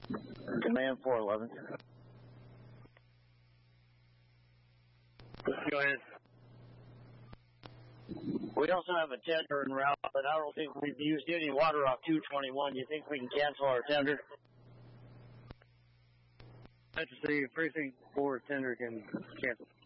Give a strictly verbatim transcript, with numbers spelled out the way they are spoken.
Command four eleven. Go ahead. We also have a tender en route, but I don't think we've used any water off two twenty-one. You think we can cancel our tender? That's the precinct four tender can cancel.